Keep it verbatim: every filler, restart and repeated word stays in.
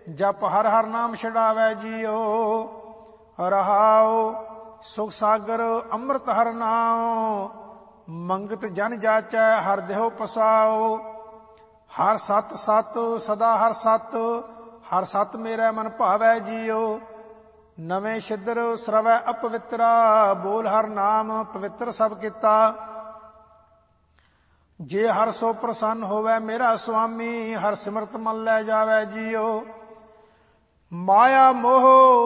ਜਪ ਹਰ ਹਰ ਨਾਮ ਛਡਾਵੈ ਜੀਓ। ਰਹਾਉ ਸੁਖ ਸਾਗਰ ਅੰਮ੍ਰਿਤ ਹਰ ਨਾਉ, ਮੰਗਤ ਜਨ ਜਾਚੈ ਹਰ ਦੇਹੁ ਪਸਾਉ। ਹਰ ਸਤ ਸਤ ਸਦਾ ਹਰ ਸਤ, ਹਰ ਸਤ ਮੇਰਾ ਮਨ ਭਾਵੈ ਜੀਓ। ਨਵੇਂ ਛਿਦਰ ਸਰਵੈ ਅਪਵਿੱਤਰਾ, ਬੋਲ ਹਰ ਨਾਮ ਪਵਿੱਤਰ ਸਭ ਕੀਤਾ। ਜੇ ਹਰ ਸੋ ਪ੍ਰਸੰਨ ਹੋਵੈ ਮੇਰਾ ਸੁਆਮੀ, ਹਰ ਸਿਮਰਤ ਮਨ ਲੈ ਜਾਵੈ ਜੀਓ। ਮਾਇਆ ਮੋਹ